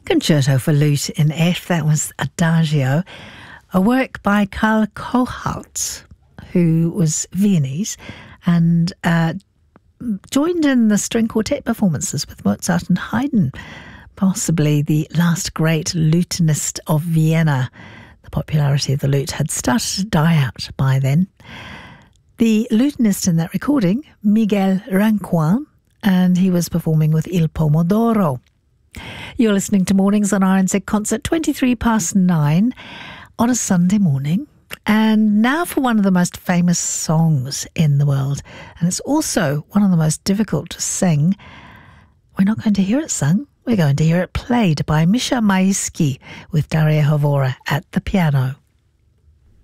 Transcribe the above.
Concerto for Lute in F, that was Adagio, a work by Karl Kohlhardt, who was Viennese and joined in the string quartet performances with Mozart and Haydn, possibly the last great lutenist of Vienna. The popularity of the lute had started to die out by then. The lutenist in that recording, Miguel Rancoin, and he was performing with Il Pomodoro. You're listening to Mornings on RNZ Concert, 9:23 on a Sunday morning. And now for one of the most famous songs in the world. And it's also one of the most difficult to sing. We're not going to hear it sung. We're going to hear it played by Misha Maisky with Daria Havora at the piano.